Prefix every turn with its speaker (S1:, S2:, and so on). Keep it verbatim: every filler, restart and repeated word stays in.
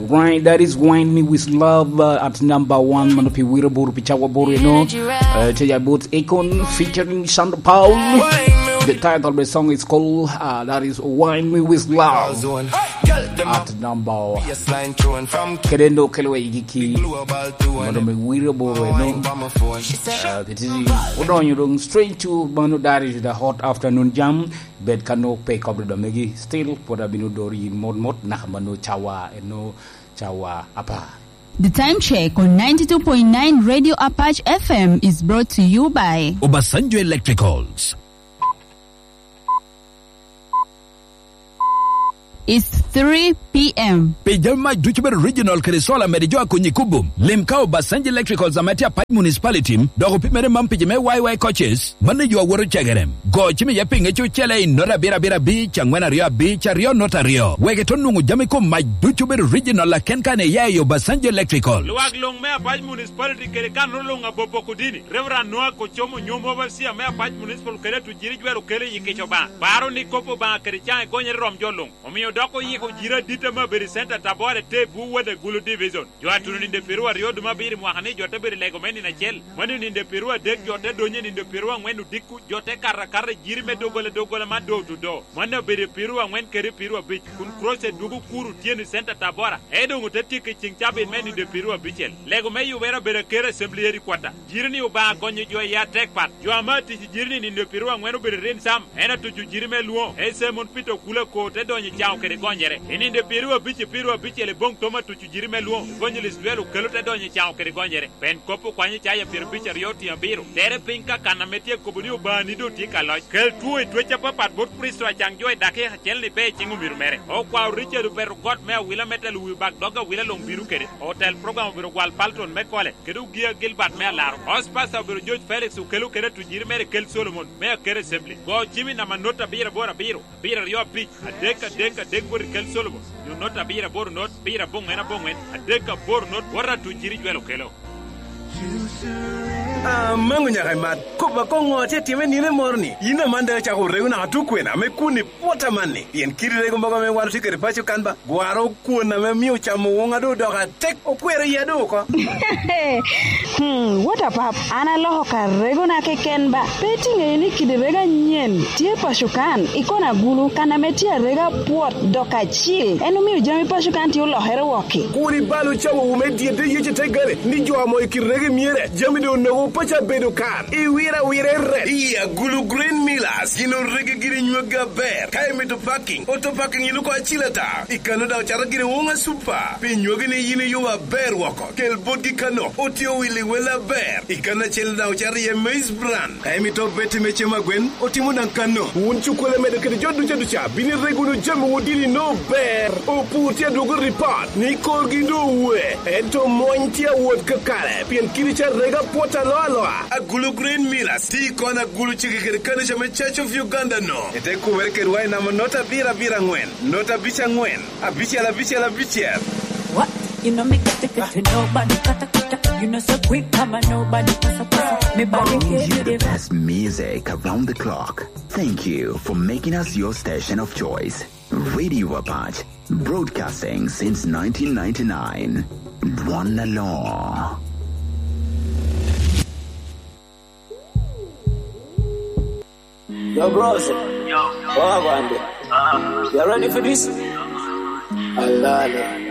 S1: Right, that is Wine Me With Love uh, at number one. Manopi Wiraburu Pichawa Boreno. Uh, Taya Boots Akon featuring Sandra Paul. The title of the song is called, uh, that is Wine Me With Love. At number one. Kedendo Kelwe Igiki. Manopi Wiraburu. Uh, it is, hold on, you're going straight to Manu Darish, the hot afternoon jam. Bed kano pay cover the megi still for the binudori mod mod nakamano chawa and no chawa apa.
S2: The time check on ninety-two point nine Radio Apache F M is brought to you by
S3: Obasanjo Electricals.
S2: It's three p.m.
S3: Pejama Duchber Regional Kresola Medijoa Kunyikubum. Limkao Obasanjo Electricals Amatia Pipe Municipality. Dogo Pimere Mampijame Y Y coaches. Manajua Woro Chagarem. Go Chimi Yaping Echo Chele Nora Bira Bira Beach and Rio Beach Rio Nota Rio. Wegetonu Jamiko my Duchber Regional La Kenkane Yayo Obasanjo Electrical.
S4: Luag Long Mea Pipe Municipality Kerekan Rolong Abopo Kudini. Reverend Noah Kochomo Nyum overseer Mea Pipe Municipal Kere to Jirijwero Kere Yikechoba. Baro Nikopo Ba Kerichan Gonya Rom Jolong. Omio Doko Yiko Jira Ditama Beri Center Tabore Te Buwa the Gulu Division. You are tuning in the Peru, Rio Duma Biri Mohane, Jotaberi Legomen in a shell. When in the Peru, Dek Jota Donian in the Peru, and when you Diku, Jote Karakara, Jirime Dogola Dogola Mado to do. Manda Beri Peru, and when Keri Peru Beach, Kun Cross a Dugu Kuru Tieni Center Tabora. Edo Muteti Chinchabi men in the Peru Bichel. Legome you wear a better care assembly quarter. Jirni Uba Gonyo Joya Tech Part. You are Marty Jirni in the Peru, and when you be rain some, and to Jirime Luo, Esemon Pito Kula Coat, Edon Yao Kere. And in the Peru, Beach, Peru, Beach, a bon tomato to Jirime Luo, Vongelis Vero, Kelotadon Yao Kere. Ben Copo Quanichaya Peru Beach, Rioti and Biro. Tere Pinka, Canametia, Coburio, Banido, Tika Loy, Kel two, a twitch up at both Priest, Chanjoy, Dake, Jelly Bay, Chingumir, O Qua Richard Peru got Mare, Willametal, we back dogger, Willalong Biruke, Hotel Program of Virual Palton, Mecole, Kedu Gear Gilbert Melar, Ospas of George Felix, who Kelukere to Jirime, Kel Solomon, Mayor Kere Simply. Go Jimmy Namanota Bira Bora Biro, Bira your beach, a deck, a deck, a deck, Kel Solomon. You not a Bira Bor not, Bira Bong and a Bong, a deck of Bor not, Bora to Jirijuelo Kelo.
S5: Ah, mangunya kaimat. Kuba kongo tete me nine morni. Ina manda cha ko reuna atukwena me kuni pota manni. Yen kiri rego mbaga me waru tikere pacho kanba. Gwaro kuna me miu cha muonga do do ka tek okwere ya do ko.
S6: Hmm, what up up? Ana loho ka rego na kekenba. Peti ngeni kidirega nyen. Tie pashukan ikona gulu kana metia rega pot doka chill. Enu miu jami pashukan ti ulo hero woki.
S5: Kuri balu cha wo me die de yeche tegare. Ni jo amo ikirege miere. Jami do no pacha bedo kan. I wira wira red. Iya gulu green millers. Gino rege giri nyuga ber. Kai meto parking. Auto parking iluko achilata. Ikano da uchara giri wonga super. Pi nyuga ni yini yuwa ber wako. Kel bodi kano. Otio wili wela ber. Ikana chel da uchara ye maize brand. Kai meto beti meche magwen. Otimu na kano. Unchukule mede kiri jodu jodu cha. Bini regu no jamu udili no ber. Oputia dugu report. Nikol gido we. Eto mointia wot kakare. Pien kiri cha rega pota loa loa. A gulu green millers. Ti kona gulu chiki kiri kanisha me Church of Uganda no. Ete kuwerke ruwai nama nota bira bira ngwen. Nota bicha ngwen. A bicha la bicha la bicha.
S7: What? You know me get it to nobody kata kata. You know so quick kama nobody pasa pasa. Me body
S8: you the best music around the clock. Thank you for making us your station of choice. Radio Apache, broadcasting since nineteen ninety-nine. One law.
S9: Yo, bros. Yo. What happened? Uh-huh. You ready for this? Allah.